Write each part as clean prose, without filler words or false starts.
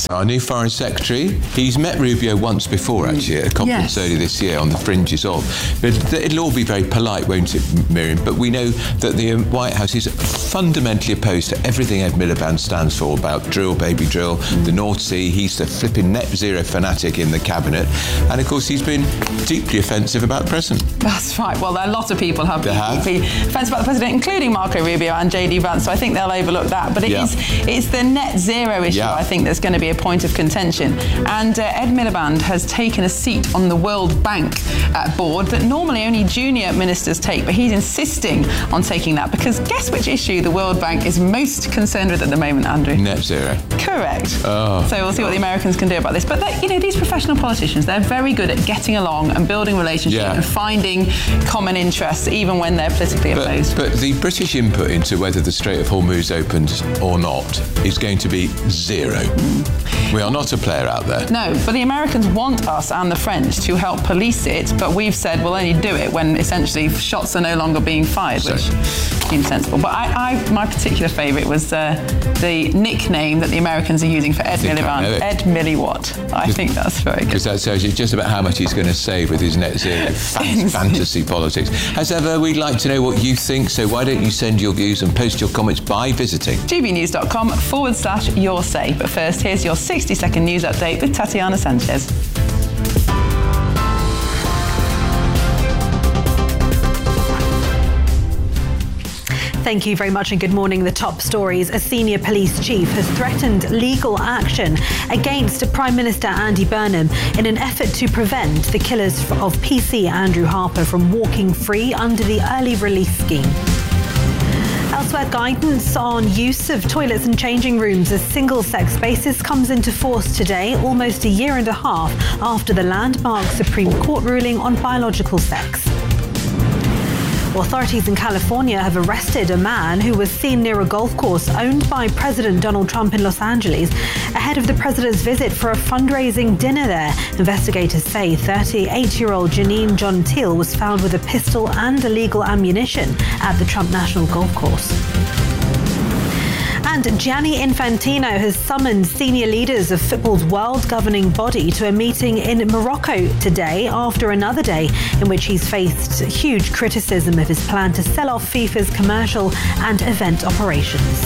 our new Foreign Secretary. He's met Rubio once before, actually, at a conference earlier this year on the fringes of. But it'll all be very polite, won't it, Miriam? But we know that the White House is fundamentally opposed to everything Ed Miliband stands for about drill, baby drill, the North Sea. He's the flipping net zero fanatic in the cabinet. And, of course, he's been deeply offensive about the president. That's right. Well, a lot of people have been deeply offensive about the president, including Marco Rubio and J.D. Vance, so I think they'll overlook that. But it's the net zero issue, I think, that's going to be a point of contention. And Ed Miliband has taken a seat on the World Bank board that normally only junior ministers take, but he's insisting on taking that because guess which issue the World Bank is most concerned with at the moment, Andrew? Net zero. Correct. So we'll see what the Americans can do about this. But these professional politicians, they're very good at getting along and building relationships and finding common interests, even when they're politically opposed. But the British input into whether the Strait of Hormuz opens or not is going to be zero. We are not a player out there. No, but the Americans want us and the French to help police it, but we've said we'll only do it when essentially shots are no longer being fired, which seems sensible. But my particular favourite was the nickname that the Americans are using for Ed Miliband, Ed Milliwatt. I think that's very good. Because that tells you just about how much he's going to save with his net zero fantasy politics. As ever, we'd like to know what you think, so why don't you send your views and post your comments by visiting gbnews.com/your say. But first, here's your 60-second news update with Tatiana Sanchez. Thank you very much and good morning. The top stories. A senior police chief has threatened legal action against Prime Minister Andy Burnham in an effort to prevent the killers of PC Andrew Harper from walking free under the early release scheme. Elsewhere, guidance on use of toilets and changing rooms as single-sex spaces comes into force today, almost a year and a half after the landmark Supreme Court ruling on biological sex. Authorities in California have arrested a man who was seen near a golf course owned by President Donald Trump in Los Angeles ahead of the president's visit for a fundraising dinner there. Investigators say 38-year-old Janine Gentile was found with a pistol and illegal ammunition at the Trump National Golf Course. And Gianni Infantino has summoned senior leaders of football's world governing body to a meeting in Morocco today after another day in which he's faced huge criticism of his plan to sell off FIFA's commercial and event operations.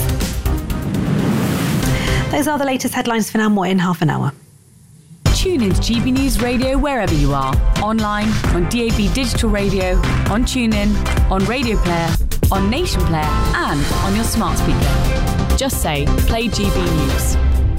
Those are the latest headlines for now. More in half an hour. Tune into GB News Radio wherever you are. Online, on DAB Digital Radio, on TuneIn, on Radio Player, on Nation Player and on your smart speaker. Just say, play GB News.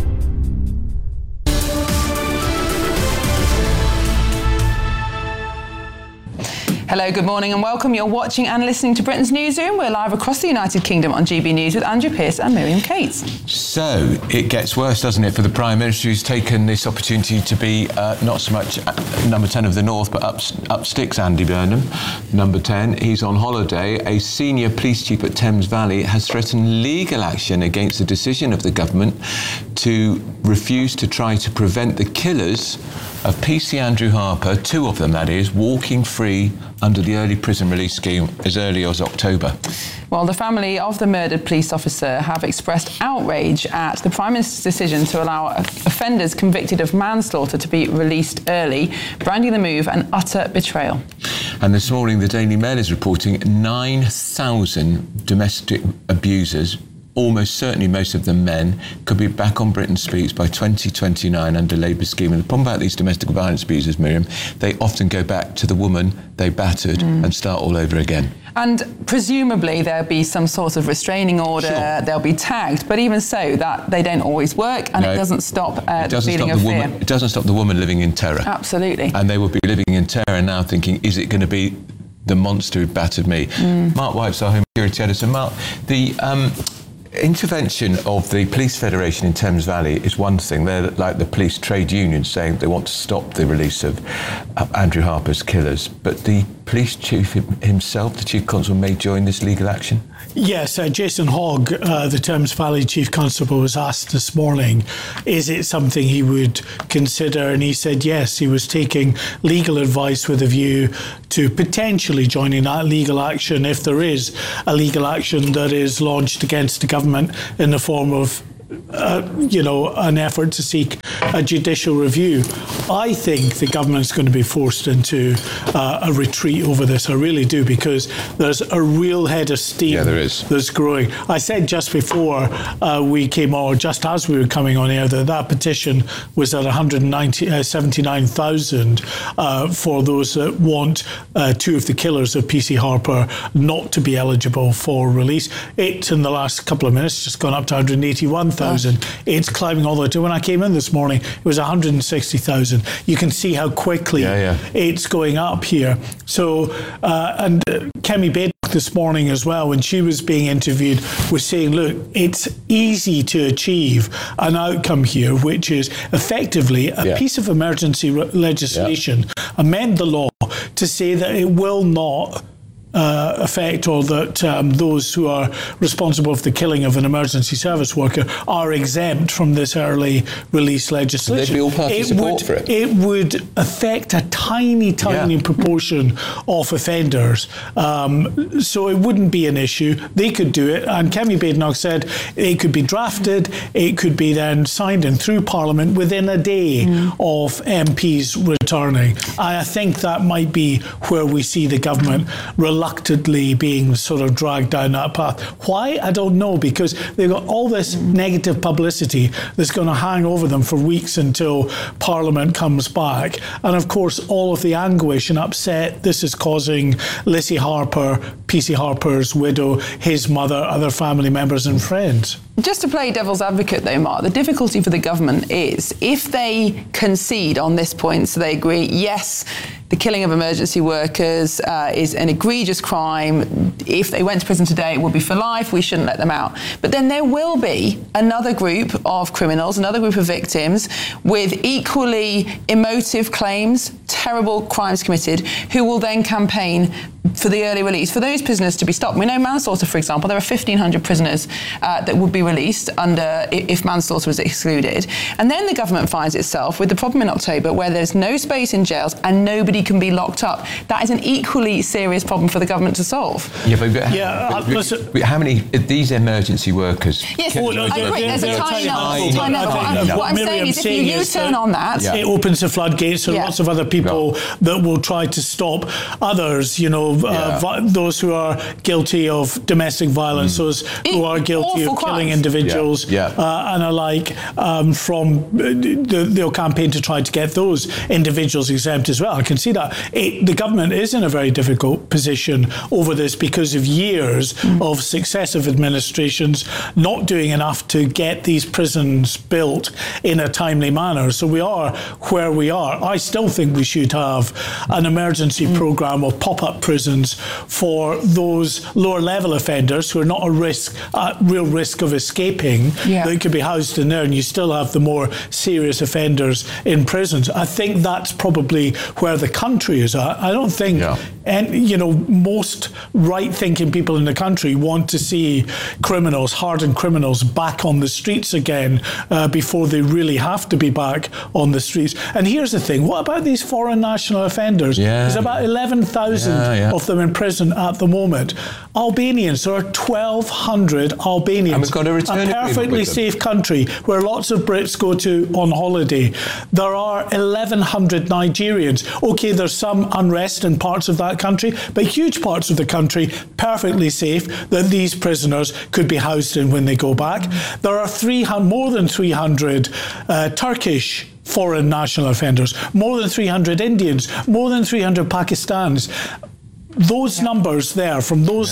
Hello, good morning and welcome. You're watching and listening to Britain's Newsroom. We're live across the United Kingdom on GB News with Andrew Pearce and Miriam Cates. So, it gets worse, doesn't it, for the Prime Minister who's taken this opportunity to be not so much number 10 of the North, but up sticks Andy Burnham, number 10. He's on holiday. A senior police chief at Thames Valley has threatened legal action against the decision of the government to refuse to try to prevent the killers of PC Andrew Harper, two of them that is, walking free under the early prison release scheme as early as October. Well, the family of the murdered police officer have expressed outrage at the Prime Minister's decision to allow offenders convicted of manslaughter to be released early, branding the move an utter betrayal. And this morning, the Daily Mail is reporting 9,000 domestic abusers, almost certainly most of them men, could be back on Britain's streets by 2029 under Labour's scheme. And the problem about these domestic violence abusers, Miriam, they often go back to the woman they battered and start all over again. And presumably there'll be some sort of restraining order, they'll be tagged, but even so, that they don't always work, and it doesn't stop the feeling of fear. It doesn't stop the woman living in terror. Absolutely. And they will be living in terror now thinking, is it going to be the monster who battered me? Mark Wipes, our Home Security Editor. Mark, the intervention of the Police Federation in Thames Valley is one thing. They're like the police trade union saying they want to stop the release of Andrew Harper's killers. But the police chief himself, the chief constable, may join this legal action? Yes, Jason Hogg, the Thames Valley Chief Constable, was asked this morning, is it something he would consider? And he said yes, he was taking legal advice with a view to potentially joining that legal action if there is a legal action that is launched against the government in the form of an effort to seek a judicial review. I think the government's going to be forced into a retreat over this. I really do, because there's a real head of steam that's growing. I said just before we came on, just as we were coming on air, that petition was at 179,000 for those that want two of the killers of PC Harper not to be eligible for release. It, in the last couple of minutes, just gone up to 181,000. It's climbing all the way to, when I came in this morning, it was 160,000. You can see how quickly it's going up here. So, and Kemi Badenoch this morning as well, when she was being interviewed, was saying, look, it's easy to achieve an outcome here, which is effectively a piece of emergency legislation, amend the law to say that it will not affect, or that those who are responsible for the killing of an emergency service worker are exempt from this early release legislation. There'd be all party support for it. It would affect a tiny proportion of offenders. So it wouldn't be an issue. They could do it. And Kemi Badenoch said it could be drafted, it could be then signed in through Parliament within a day of MPs returning. And I think that might be where we see the government reluctantly being sort of dragged down that path. Why? I don't know, because they've got all this negative publicity that's going to hang over them for weeks until Parliament comes back. And of course, all of the anguish and upset this is causing Lizzie Harper, PC Harper's widow, his mother, other family members and friends. Just to play devil's advocate though, Mark, the difficulty for the government is if they concede on this point, so they agree, yes, the killing of emergency workers is an egregious crime. If they went to prison today, it would be for life. We shouldn't let them out. But then there will be another group of criminals, another group of victims with equally emotive claims, terrible crimes committed, who will then campaign for the early release, for those prisoners to be stopped. We know manslaughter, for example, there are 1,500 prisoners that would be released under if manslaughter was excluded. And then the government finds itself with the problem in October where there's no space in jails and nobody can be locked up. That is an equally serious problem for the government to solve. But how many these emergency workers? Yes, I agree. There's a tiny number. What I'm saying is, if you U-turn on that, it opens the floodgates, and lots of other people that will try to stop others. Those who are guilty of domestic violence, those who are guilty of killing individuals, and alike. They'll campaign to try to get those individuals exempt as well. I can see that. The government is in a very difficult position over this because of years of successive administrations not doing enough to get these prisons built in a timely manner. So we are where we are. I still think we should have an emergency programme of pop-up prisons for those lower level offenders who are not at real risk of escaping. They could be housed in there, and you still have the more serious offenders in prisons. I think that's probably where the country is at. I don't think most right-thinking people in the country want to see hardened criminals back on the streets again before they really have to be back on the streets. And here's the thing, what about these foreign national offenders? There's about 11,000 of them in prison at the moment. Albanians, there are 1,200 Albanians. And we've got a return perfectly safe country where lots of Brits go to on holiday. There are 1,100 Nigerians. Okay, there's some unrest in parts of that country, but huge parts of the country perfectly safe that these prisoners could be housed in when they go back. There are more than 300 Turkish foreign national offenders, more than 300 Indians, more than 300 Pakistanis. Those numbers there from those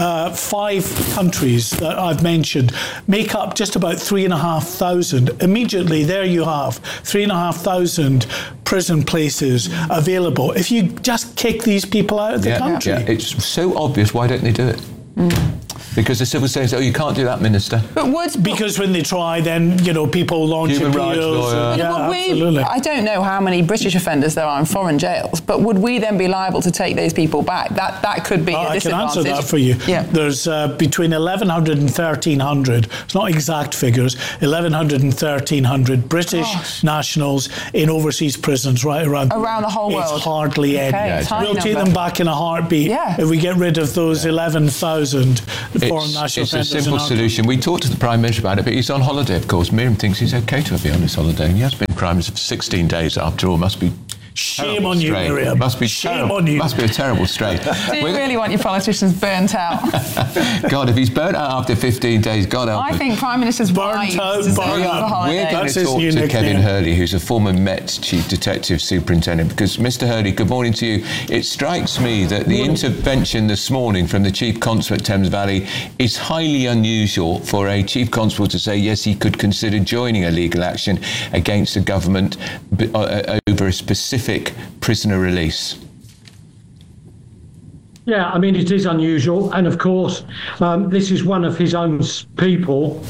5 countries that I've mentioned make up just about 3,500. Immediately there you have 3,500 prison places available. If you just kick these people out of the country. It's so obvious, why don't they do it? Because the civil service says, you can't do that, Minister. Because when they try, then, people launch human rights lawyer. Absolutely. I don't know how many British offenders there are in foreign jails, but would we then be liable to take those people back? That could be a disadvantage. I can answer that for you. There's between 1,100 and 1,300, it's not exact figures, 1,100 and 1,300 British nationals in overseas prisons right around the whole world. It's hardly any. We'll take them back in a heartbeat if we get rid of those 11,000 foreign national It's a simple solution. We talked to the Prime Minister about it, but he's on holiday, of course. Miriam thinks he's okay to be on his holiday, and he has been Prime Minister for 16 days after all. Must be shame on you, Miriam. Must be shame on you. Must be a terrible strain. Do you really want your politicians burnt out? God, if he's burnt out after 15 days, God help him. I think Prime Minister's burnt out. We're going to talk to Kevin Hurley, who's a former Met Chief Detective Superintendent, because, Mr. Hurley, good morning to you. It strikes me that the intervention this morning from the Chief Constable at Thames Valley is highly unusual for a Chief Constable to say, yes, he could consider joining a legal action against the government over a specific prisoner release. Yeah, I mean, it is unusual. And of course, this is one of his own people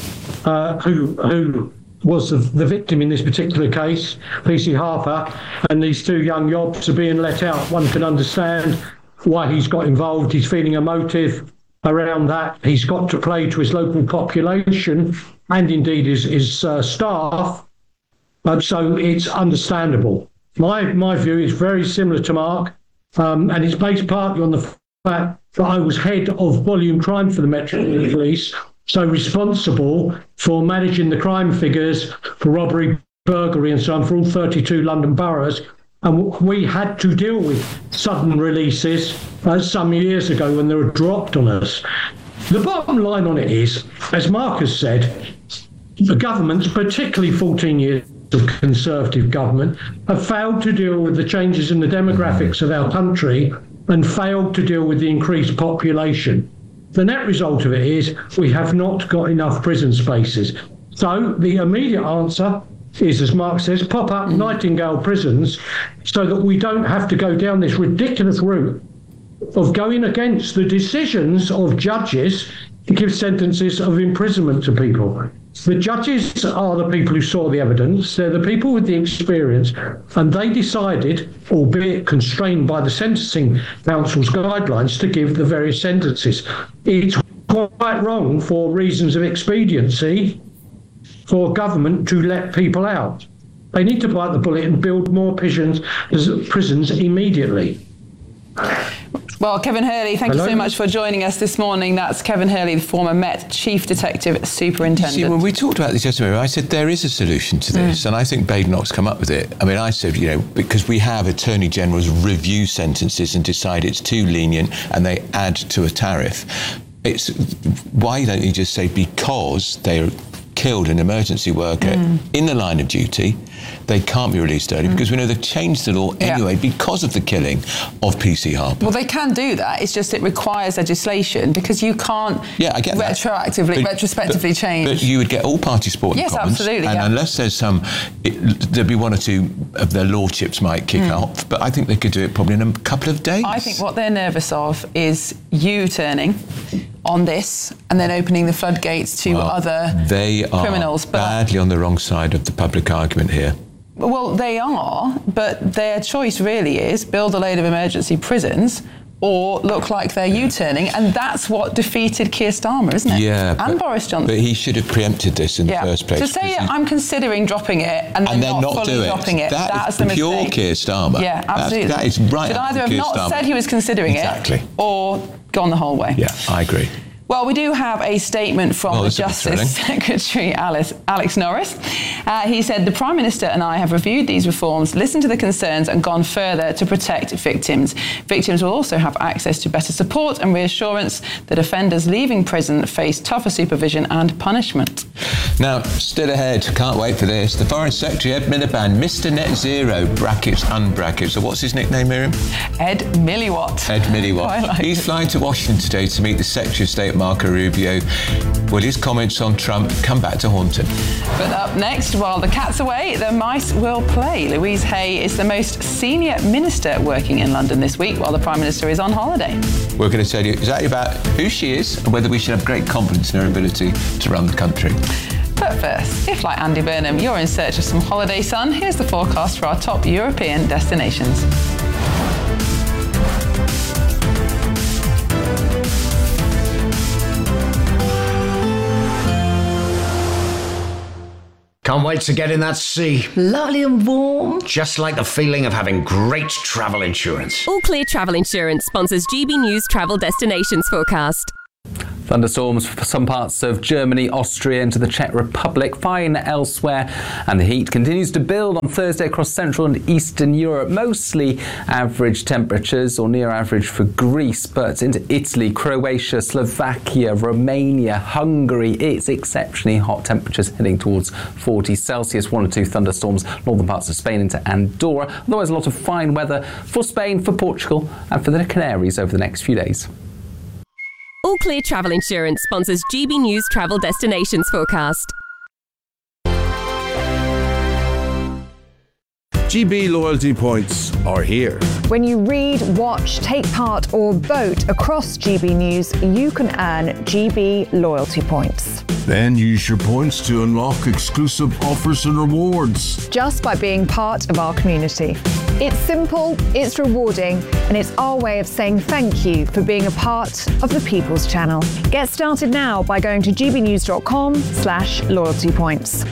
who was the victim in this particular case, PC Harper, and these two young yobs are being let out. One can understand why he's got involved. He's feeling a motive around that. He's got to play to his local population and indeed his staff. So it's understandable. My view is very similar to Mark, and it's based partly on the fact that I was head of volume crime for the Metropolitan Police, so responsible for managing the crime figures for robbery, burglary and so on for all 32 London boroughs. And we had to deal with sudden releases some years ago when they were dropped on us. The bottom line on it is, as Mark has said, the governments, particularly 14 years of Conservative government, have failed to deal with the changes in the demographics of our country and failed to deal with the increased population. The net result of it is we have not got enough prison spaces. So the immediate answer is, as Mark says, pop up Nightingale prisons so that we don't have to go down this ridiculous route of going against the decisions of judges to give sentences of imprisonment to people. The judges are the people who saw the evidence, they're the people with the experience, and they decided, albeit constrained by the Sentencing Council's guidelines, to give the various sentences. It's quite wrong, for reasons of expediency, for government to let people out. They need to bite the bullet and build more prisons immediately. Well, Kevin Hurley, thank you so much for joining us this morning. That's Kevin Hurley, the former Met Chief Detective Superintendent. You see, when we talked about this yesterday, I said there is a solution to this, and I think Badenoch's come up with it. I mean, I said, because we have Attorney Generals review sentences and decide it's too lenient and they add to a tariff. Why don't you just say because they're killed an emergency worker in the line of duty, they can't be released early, because we know they've changed the law anyway because of the killing of PC Harper. Well, they can do that. It's just it requires legislation, because you can't retrospectively change. But you would get all party support in the Commons. Yes, absolutely. And unless there's there'd be one or two of their lordships might kick off, but I think they could do it probably in a couple of days. I think what they're nervous of is you turning on this and then opening the floodgates to other criminals. They are badly on the wrong side of the public argument here. Well, they are, but their choice really is build a load of emergency prisons or look like they're U-turning, and that's what defeated Keir Starmer, isn't it? Yeah. And Boris Johnson. But he should have preempted this in the first place. To say, I'm considering dropping it and then not fully dropping it, that's the mistake. Pure Keir Starmer. Yeah, absolutely. That is right. Should either have not said he was considering it or gone the whole way. Yeah, I agree. Well, we do have a statement from the Justice Secretary, Alex Norris. He said, the Prime Minister and I have reviewed these reforms, listened to the concerns and gone further to protect victims. Victims will also have access to better support and reassurance that offenders leaving prison face tougher supervision and punishment. Now, still ahead, can't wait for this. The Foreign Secretary, Ed Miliband, Mr. Net Zero, brackets, unbrackets. So what's his nickname, Miriam? Ed Milliwatt. Ed Milliwatt. He's flying to Washington today to meet the Secretary of State, Marco Rubio. Will his comments on Trump come back to haunt him? But up next, while the cat's away, the mice will play. Louise Hay is the most senior minister working in London this week while the Prime Minister is on holiday. We're going to tell you exactly about who she is and whether we should have great confidence in her ability to run the country. But first, if like Andy Burnham, you're in search of some holiday sun, here's the forecast for our top European destinations. Can't wait to get in that sea. Lovely and warm. Just like the feeling of having great travel insurance. All Clear Travel Insurance sponsors GB News Travel Destinations Forecast. Thunderstorms for some parts of Germany, Austria into the Czech Republic, fine elsewhere, and the heat continues to build on Thursday across Central and Eastern Europe. Mostly average temperatures or near average for Greece, but into Italy, Croatia, Slovakia, Romania, Hungary, it's exceptionally hot temperatures heading towards 40 Celsius. 1 or 2 thunderstorms northern parts of Spain into Andorra. Otherwise, a lot of fine weather for Spain, for Portugal, and for the Canaries over the next few days. All Clear Travel Insurance sponsors GB News Travel Destinations Forecast. GB loyalty points are here. When you read, watch, take part or vote across GB News, you can earn GB loyalty points. Then use your points to unlock exclusive offers and rewards. Just by being part of our community. It's simple, it's rewarding, and it's our way of saying thank you for being a part of the People's Channel. Get started now by going to gbnews.com/loyalty points.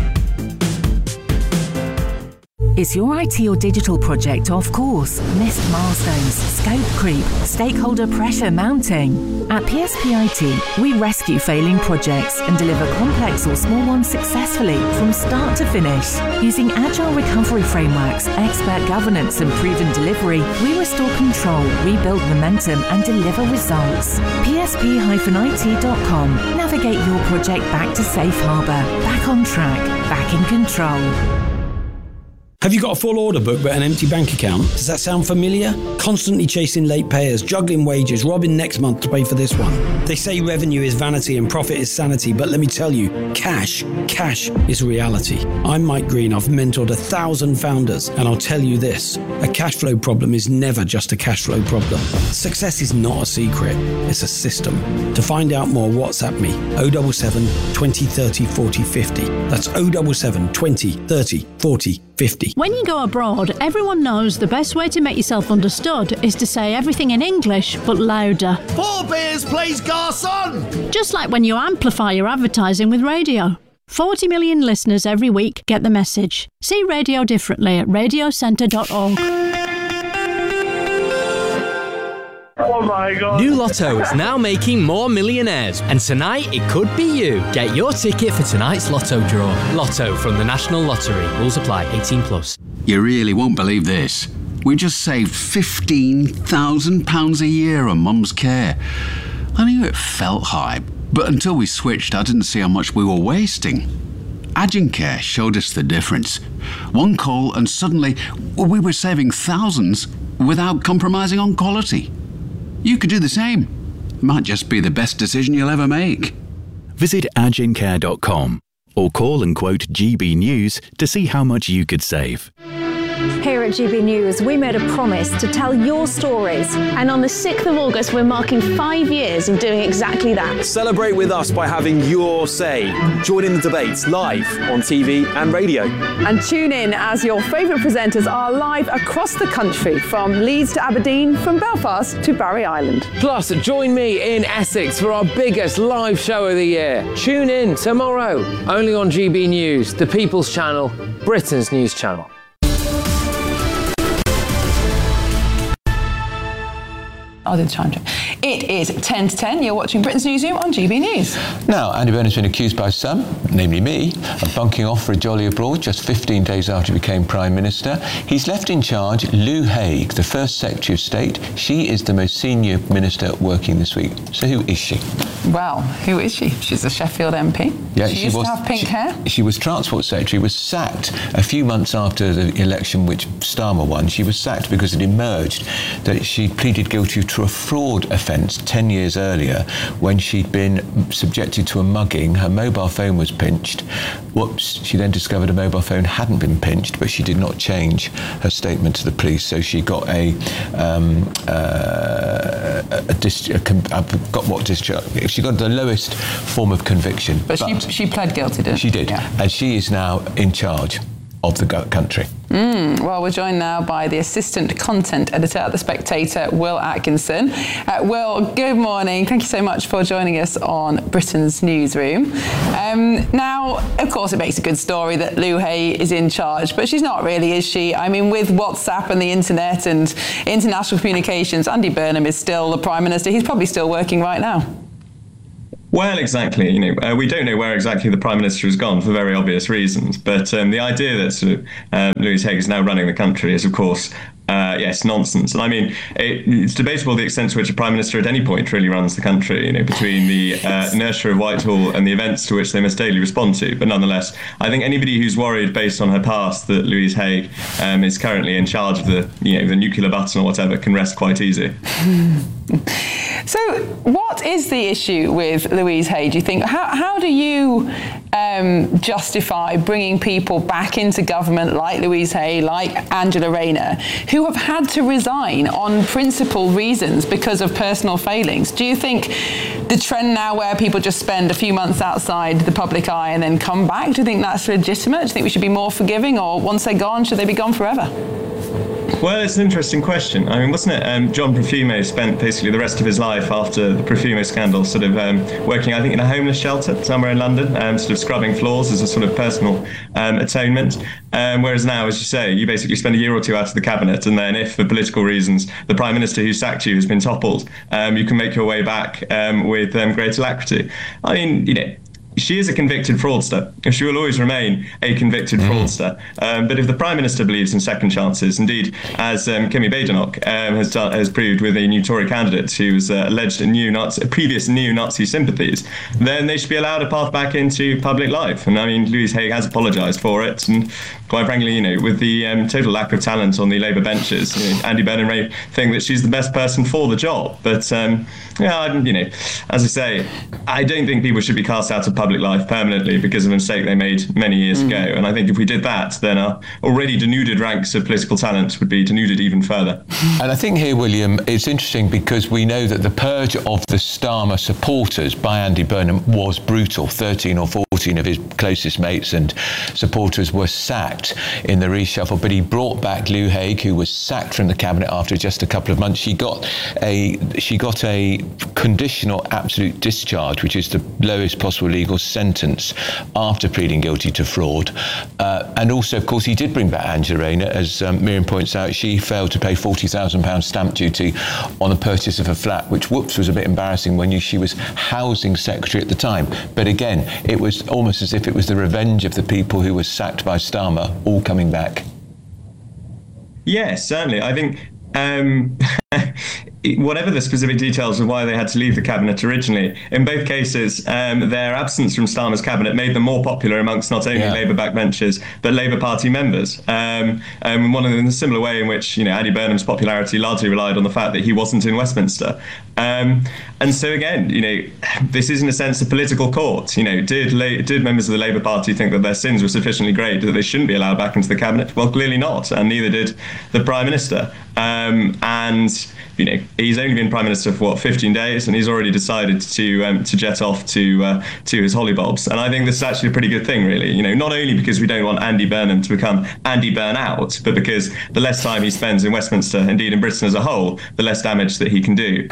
Is your IT or digital project off course? Missed milestones, scope creep, stakeholder pressure mounting? At PSP IT, we rescue failing projects and deliver complex or small ones successfully from start to finish. Using agile recovery frameworks, expert governance and proven delivery, we restore control, rebuild momentum and deliver results. PSP-IT.com. Navigate your project back to safe harbour, back on track, back in control. Have you got a full order book but an empty bank account? Does that sound familiar? Constantly chasing late payers, juggling wages, robbing next month to pay for this one. They say revenue is vanity and profit is sanity, but let me tell you, cash is reality. I'm Mike Green, I've mentored 1,000 founders, and I'll tell you this, a cash flow problem is never just a cash flow problem. Success is not a secret, it's a system. To find out more, WhatsApp me, 077 20 30 40 50. That's 077 20 30 40 50. When you go abroad, everyone knows the best way to make yourself understood is to say everything in English, but louder. 4 beers, please, garçon! Just like when you amplify your advertising with radio. 40 million listeners every week get the message. See radio differently at radiocentre.org. Oh my God. New Lotto is now making more millionaires, and tonight it could be you. Get your ticket for tonight's Lotto draw. Lotto from the National Lottery. Rules apply. 18+. You really won't believe this. We just saved £15,000 a year on Mum's care. I knew it felt high, but until we switched, I didn't see how much we were wasting. Agincare showed us the difference. One call and suddenly we were saving thousands without compromising on quality. You could do the same. It might just be the best decision you'll ever make. Visit agincare.com or call and quote GB News to see how much you could save. Here at GB News, we made a promise to tell your stories. And on the 6th of August, we're marking 5 years of doing exactly that. Celebrate with us by having your say. Join in the debates live on TV and radio. And tune in as your favourite presenters are live across the country, from Leeds to Aberdeen, from Belfast to Barry Island. Plus, join me in Essex for our biggest live show of the year. Tune in tomorrow, only on GB News, the People's Channel, Britain's news channel. I'll do the time check. It is 10 to 10. You're watching Britain's Newsroom on GB News. Now, Andy Burnham's been accused by some, namely me, of bunking off for a jolly abroad just 15 days after he became Prime Minister. He's left in charge Lou Haig, the first Secretary of State. She is the most senior minister working this week. So who is she? Well, who is she? She's a Sheffield MP. Yeah, she used to have pink hair. She was Transport Secretary, was sacked a few months after the election which Starmer won. She was sacked because it emerged that she pleaded guilty to a fraud offence 10 years earlier when she'd been subjected to a mugging. Her mobile phone was pinched. Whoops, she then discovered a mobile phone hadn't been pinched, but she did not change her statement to the police, so she got she got the lowest form of conviction. But she pled guilty, didn't she? She did, yeah. And she is now in charge of the country. Well, we're joined now by the Assistant Content Editor at The Spectator, Will Atkinson. Will, good morning. Thank you so much for joining us on Britain's Newsroom. Now, of course, it makes a good story that Lou Haig is in charge, but she's not really, is she? I mean, with WhatsApp and the internet and international communications, Andy Burnham is still the Prime Minister. He's probably still working right now. Well, exactly. We don't know where exactly the Prime Minister has gone for very obvious reasons. But the idea that Louise Haigh is now running the country is, of course, yes, nonsense. And I mean, it's debatable the extent to which a Prime Minister at any point really runs the country, between the inertia of Whitehall and the events to which they must daily respond to. But nonetheless, I think anybody who's worried based on her past that Louise Haigh is currently in charge of the nuclear button or whatever can rest quite easy. So what is the issue with Louise Haigh, do you think? How do you justify bringing people back into government like Louise Haigh, like Angela Rayner, who have had to resign on principal reasons because of personal failings? Do you think the trend now where people just spend a few months outside the public eye and then come back, do you think that's legitimate? Do you think we should be more forgiving, or once they're gone, should they be gone forever? Well, it's an interesting question. I mean, wasn't it John Profumo spent basically the rest of his life after the Profumo scandal sort of working, I think, in a homeless shelter somewhere in London, sort of scrubbing floors as a sort of personal atonement. Whereas now, as you say, you basically spend a year or two out of the cabinet, and then if for political reasons the Prime Minister who sacked you has been toppled, you can make your way back with great alacrity. I mean, she is a convicted fraudster. She will always remain a convicted fraudster. But if the Prime Minister believes in second chances, indeed, as Kemi Badenoch has proved with a new Tory candidate who's alleged previous neo-Nazi sympathies, then they should be allowed a path back into public life. And I mean, Louise Haigh has apologised for it. And quite frankly, with the total lack of talent on the Labour benches, Andy Burnham may think that she's the best person for the job. But, as I say, I don't think people should be cast out of public life permanently because of a mistake they made many years ago. And I think if we did that, then our already denuded ranks of political talent would be denuded even further. And I think here, William, it's interesting because we know that the purge of the Starmer supporters by Andy Burnham was brutal. 13 or 14 of his closest mates and supporters were sacked in the reshuffle, but he brought back Lou Haigh, who was sacked from the cabinet after just a couple of months. She got a conditional absolute discharge, which is the lowest possible legal sentence after pleading guilty to fraud. And also, of course, he did bring back Angela Rayner. As Miriam points out, she failed to pay £40,000 stamp duty on the purchase of a flat, which, was a bit embarrassing when she was housing secretary at the time. But again, it was almost as if it was the revenge of the people who were sacked by Starmer all coming back. Yes, certainly. I think whatever the specific details of why they had to leave the cabinet originally, in both cases, their absence from Starmer's cabinet made them more popular amongst not only Labour backbenchers, but Labour Party members. One of them in a similar way in which, Andy Burnham's popularity largely relied on the fact that he wasn't in Westminster. And so again, this is in a sense a political court. Did members of the Labour Party think that their sins were sufficiently great that they shouldn't be allowed back into the cabinet? Well, clearly not, and neither did the Prime Minister. And he's only been Prime Minister for 15 days, and he's already decided to jet off to his hollybobs. And I think this is actually a pretty good thing, really. Not only because we don't want Andy Burnham to become Andy Burnout, but because the less time he spends in Westminster, indeed in Britain as a whole, the less damage that he can do.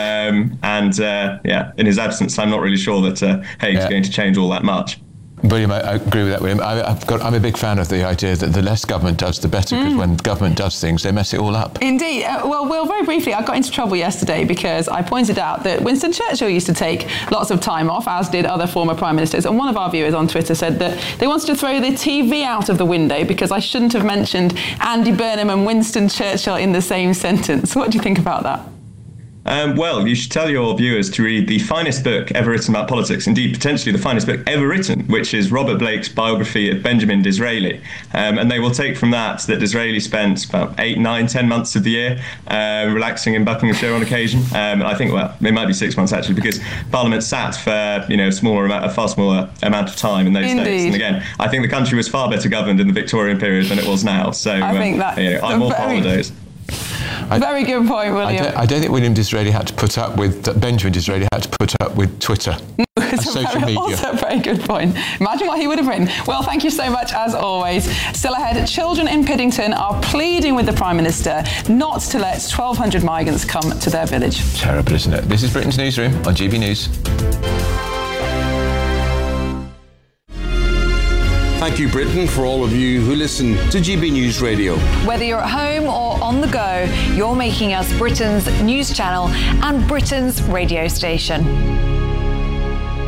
In his absence, I'm not really sure that Haig's going to change all that much. William, I agree with that, William. I'm a big fan of the idea that the less government does, the better, because when government does things, they mess it all up. Indeed. Well, Will, very briefly, I got into trouble yesterday because I pointed out that Winston Churchill used to take lots of time off, as did other former Prime Ministers, and one of our viewers on Twitter said that they wanted to throw the TV out of the window because I shouldn't have mentioned Andy Burnham and Winston Churchill in the same sentence. What do you think about that? Well, you should tell your viewers to read the finest book ever written about politics, indeed potentially the finest book ever written, which is Robert Blake's biography of Benjamin Disraeli. And they will take from that Disraeli spent about 8, 9, 10 months of the year relaxing in Buckinghamshire on occasion. I think, well, it might be 6 months actually, because Parliament sat for a far smaller amount of time in those days. And again, I think the country was far better governed in the Victorian period than it was now. So I think that I'm all for holidays. Very good point, William. I don't think William Disraeli had to put up with, Benjamin Disraeli had to put up with Twitter and social media. Also a very good point. Imagine what he would have written. Well, thank you so much, as always. Still ahead, children in Piddington are pleading with the Prime Minister not to let 1,200 migrants come to their village. Terrible, isn't it? This is Britain's Newsroom on GB News. Thank you, Britain, for all of you who listen to GB News Radio. Whether you're at home or on the go, you're making us Britain's news channel and Britain's radio station.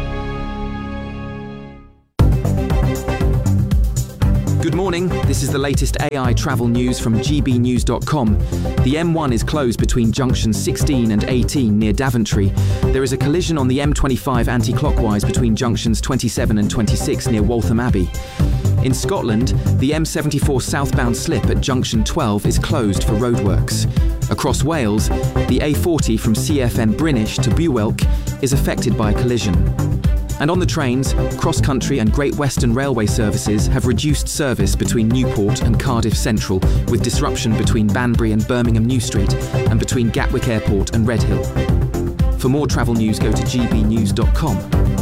morning, this is the latest AI travel news from gbnews.com. The M1 is closed between junctions 16 and 18 near Daventry. There is a collision on the M25 anti-clockwise between junctions 27 and 26 near Waltham Abbey. In Scotland, the M74 southbound slip at junction 12 is closed for roadworks. Across Wales, the A40 from CFN Brinish to Buwelk is affected by a collision. And on the trains, cross-country and Great Western Railway services have reduced service between Newport and Cardiff Central, with disruption between Banbury and Birmingham New Street and between Gatwick Airport and Redhill. For more travel news, go to gbnews.com.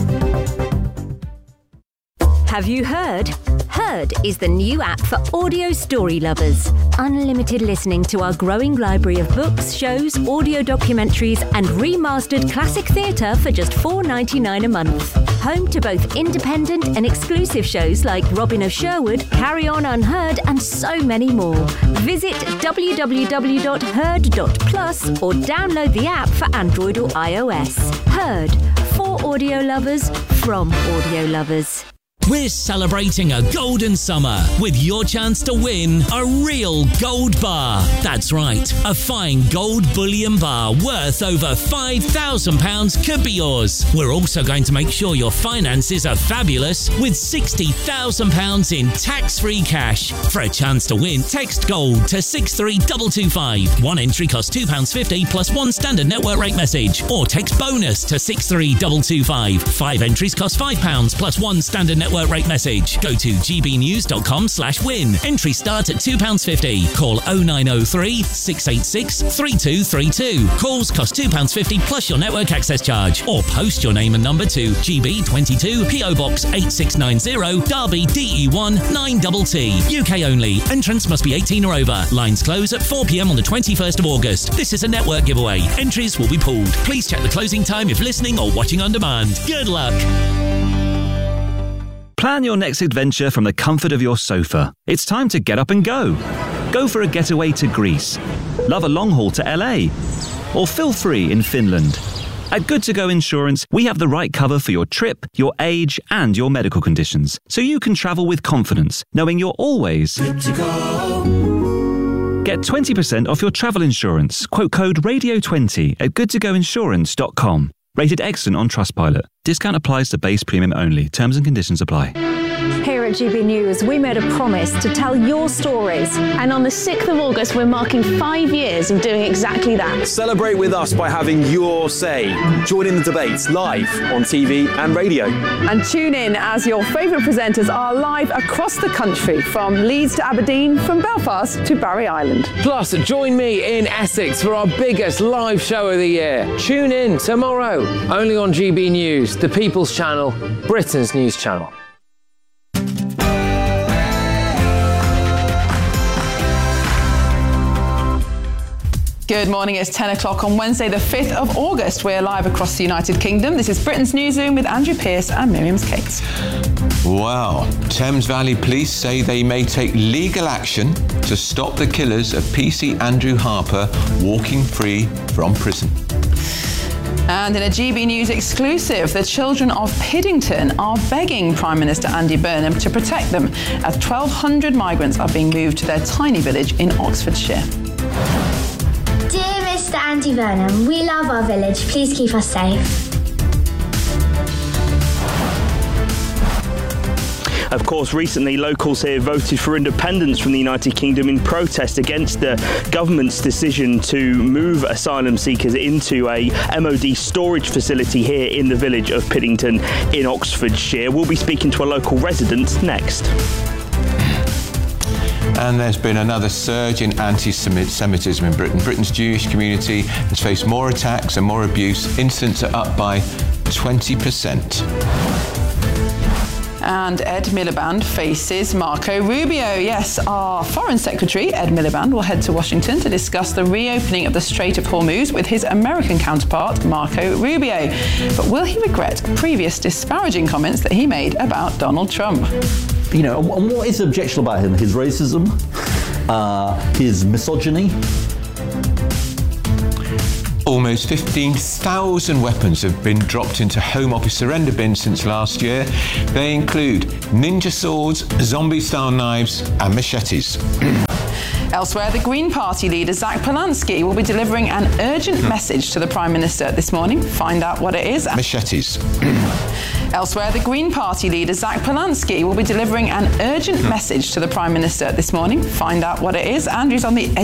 Have you heard? Heard is the new app for audio story lovers. Unlimited listening to our growing library of books, shows, audio documentaries and remastered classic theatre for just $4.99 a month. Home to both independent and exclusive shows like Robin of Sherwood, Carry On Unheard and so many more. Visit www.heard.plus or download the app for Android or iOS. Heard, for audio lovers, from audio lovers. We're celebrating a golden summer with your chance to win a real gold bar. That's right, a fine gold bullion bar worth over £5,000 could be yours. We're also going to make sure your finances are fabulous with £60,000 in tax-free cash. For a chance to win, text GOLD to 63225. One entry costs £2.50 plus one standard network rate message. Or text BONUS to 63225. 5 entries cost £5 plus one standard network rate message. Go to gbnews.com/win. Entries start at £2.50. Call 0903 686 3232. Calls cost £2.50 plus your network access charge. Or post your name and number to GB22 PO Box 8690 Derby DE1 9TT. UK only. Entrance must be 18 or over. Lines close at 4 p.m. on the 21st of August. This is a network giveaway. Entries will be pooled. Please check the closing time if listening or watching on demand. Good luck. Plan your next adventure from the comfort of your sofa. It's time to get up and go. Go for a getaway to Greece. Love a long haul to LA. Or feel free in Finland. At Good To Go Insurance, we have the right cover for your trip, your age, and your medical conditions, so you can travel with confidence, knowing you're always good to go. Get 20% off your travel insurance. Quote code RADIO20 at goodtogoinsurance.com. Rated excellent on Trustpilot. Discount applies to base premium only. Terms and conditions apply. Here at GB News, we made a promise to tell your stories. And on the 6th of August, we're marking 5 years of doing exactly that. Celebrate with us by having your say. Join in the debates live on TV and radio. And tune in as your favourite presenters are live across the country, from Leeds to Aberdeen, from Belfast to Barry Island. Plus, join me in Essex for our biggest live show of the year. Tune in tomorrow, only on GB News, the People's Channel, Britain's news channel. Good morning, it's 10 o'clock on Wednesday the 5th of August. We're live across the United Kingdom. This is Britain's Newsroom with Andrew Pearce and Miriam Cates. Wow. Thames Valley Police say they may take legal action to stop the killers of PC Andrew Harper walking free from prison. And in a GB News exclusive, the children of Piddington are begging Prime Minister Andy Burnham to protect them as 1,200 migrants are being moved to their tiny village in Oxfordshire. Dear Mr. Andy Burnham, we love our village. Please keep us safe. Of course, recently locals here voted for independence from the United Kingdom in protest against the government's decision to move asylum seekers into a MOD storage facility here in the village of Piddington in Oxfordshire. We'll be speaking to a local resident next. And there's been another surge in anti-Semitism in Britain. Britain's Jewish community has faced more attacks and more abuse. Incidents are up by 20%. And Ed Miliband faces Marco Rubio. Yes, our Foreign Secretary, Ed Miliband, will head to Washington to discuss the reopening of the Strait of Hormuz with his American counterpart, Marco Rubio. But will he regret previous disparaging comments that he made about Donald Trump? You know, and what is objectionable about him? His racism, his misogyny. Almost 15,000 weapons have been dropped into Home Office surrender bins since last year. They include ninja swords, zombie-style knives and machetes. Elsewhere, the Green Party leader Zach Polanski will be delivering an urgent message to the Prime Minister this morning. Find out what it is. Machetes. Elsewhere, the Green Party leader Zach Polanski will be delivering an urgent message to the Prime Minister this morning. Find out what it is. Andrew's on the